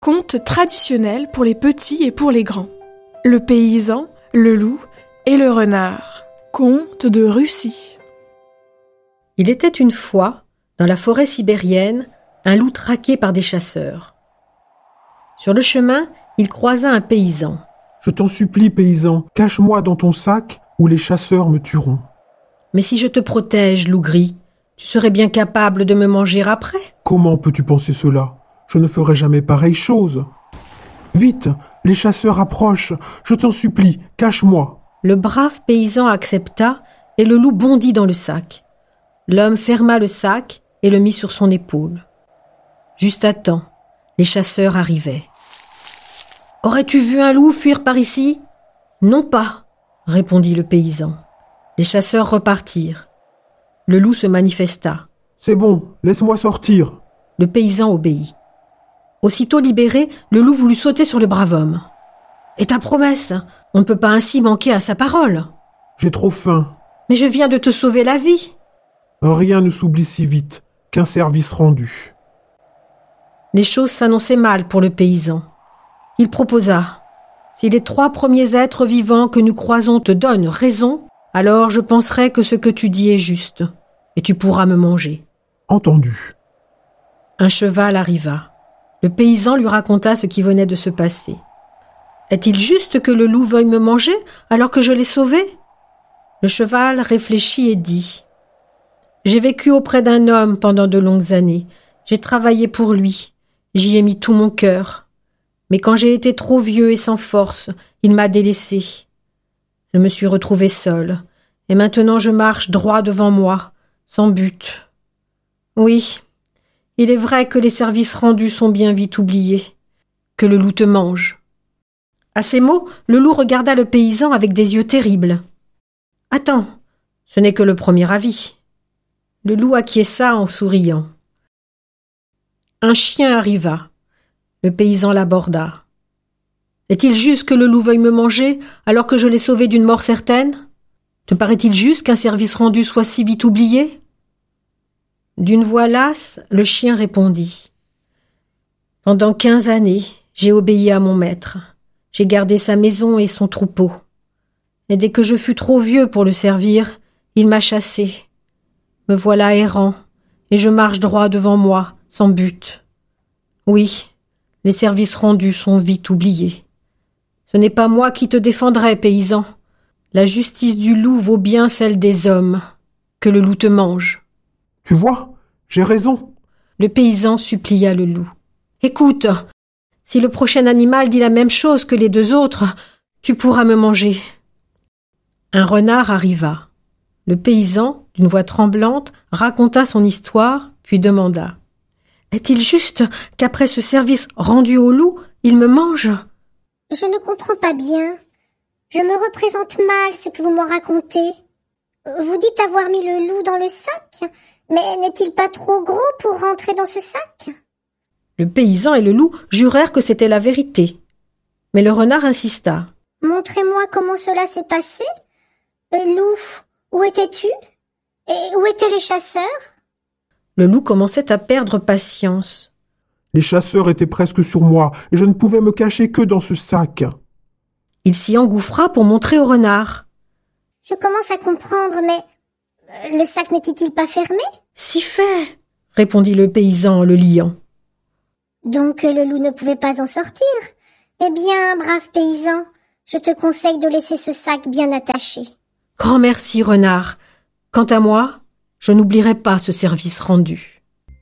Conte traditionnel pour les petits et pour les grands. Le paysan, le loup et le renard. Conte de Russie. Il était une fois, dans la forêt sibérienne, un loup traqué par des chasseurs. Sur le chemin, il croisa un paysan. « Je t'en supplie, paysan, cache-moi dans ton sac ou les chasseurs me tueront. »« Mais si je te protège, loup gris, tu serais bien capable de me manger après. »« Comment peux-tu penser cela ? Je ne ferai jamais pareille chose. »« Vite, les chasseurs approchent, je t'en supplie, cache-moi. » Le brave paysan accepta et le loup bondit dans le sac. L'homme ferma le sac et le mit sur son épaule. Juste à temps, les chasseurs arrivaient. « Aurais-tu vu un loup fuir par ici ? » ?»« Non pas, » répondit le paysan. Les chasseurs repartirent. Le loup se manifesta. « C'est bon, laisse-moi sortir. » Le paysan obéit. Aussitôt libéré, le loup voulut sauter sur le brave homme. « Et ta promesse ? On ne peut pas ainsi manquer à sa parole. »« J'ai trop faim. »« Mais je viens de te sauver la vie. » Rien ne s'oublie si vite qu'un service rendu. Les choses s'annonçaient mal pour le paysan. Il proposa « Si les 3 premiers êtres vivants que nous croisons te donnent raison, alors je penserai que ce que tu dis est juste, et tu pourras me manger. » Entendu. Un cheval arriva. Le paysan lui raconta ce qui venait de se passer. « Est-il juste que le loup veuille me manger alors que je l'ai sauvé ?» Le cheval réfléchit et dit « J'ai vécu auprès d'un homme pendant de longues années. J'ai travaillé pour lui. J'y ai mis tout mon cœur. Mais quand j'ai été trop vieux et sans force, il m'a délaissé. Je me suis retrouvé seul, et maintenant je marche droit devant moi, sans but. Oui, il est vrai que les services rendus sont bien vite oubliés, que le loup te mange. » À ces mots, le loup regarda le paysan avec des yeux terribles. « Attends, ce n'est que le premier avis. » Le loup acquiesça en souriant. Un chien arriva. Le paysan l'aborda. « Est-il juste que le loup veuille me manger alors que je l'ai sauvé d'une mort certaine ? Te paraît-il juste qu'un service rendu soit si vite oublié ?» D'une voix lasse, le chien répondit. « Pendant 15 années, j'ai obéi à mon maître. J'ai gardé sa maison et son troupeau. Et dès que je fus trop vieux pour le servir, il m'a chassé. Me voilà errant, et je marche droit devant moi, sans but. Oui, les services rendus sont vite oubliés. Ce n'est pas moi qui te défendrai, paysan. La justice du loup vaut bien celle des hommes. Que le loup te mange. » « Tu vois, j'ai raison. » Le paysan supplia le loup. « Écoute, si le prochain animal dit la même chose que les 2 autres, tu pourras me manger. » Un renard arriva. Le paysan, d'une voix tremblante, raconta son histoire, puis demanda. « Est-il juste qu'après ce service rendu au loup, il me mange ?»« Je ne comprends pas bien. Je me représente mal ce que vous m'en racontez. Vous dites avoir mis le loup dans le sac, mais n'est-il pas trop gros pour rentrer dans ce sac ?» Le paysan et le loup jurèrent que c'était la vérité. Mais le renard insista. « Montrez-moi comment cela s'est passé. Loup, où étais-tu ? Et où étaient les chasseurs ?» Le loup commençait à perdre patience. « Les chasseurs étaient presque sur moi, et je ne pouvais me cacher que dans ce sac. » Il s'y engouffra pour montrer au renard. « Je commence à comprendre, mais le sac n'était-il pas fermé ?»« Si fait, » répondit le paysan en le liant. « Donc le loup ne pouvait pas en sortir ? Eh bien, brave paysan, je te conseille de laisser ce sac bien attaché. » « Grand merci, renard. Quant à moi, je n'oublierai pas ce service rendu. »